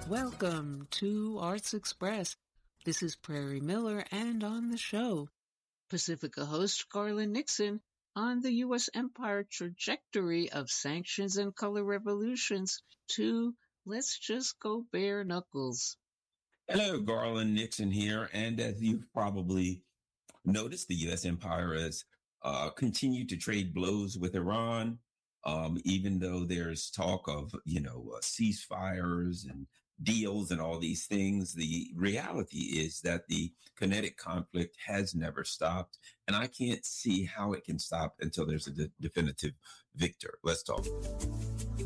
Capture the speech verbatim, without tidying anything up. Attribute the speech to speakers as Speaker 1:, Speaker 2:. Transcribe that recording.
Speaker 1: Welcome to Arts Express. This is Prairie Miller, and on the show, Pacifica host Garland Nixon on the U S empire trajectory of sanctions and color revolutions to let's just go bare knuckles.
Speaker 2: Hello, Garland Nixon here. And as you've probably noticed, the U S empire has uh, continued to trade blows with Iran, um, even though there's talk of, you know, uh, ceasefires and deals and all these things. The reality is that the kinetic conflict has never stopped. And I can't see how it can stop until there's a de- definitive victor. Let's talk.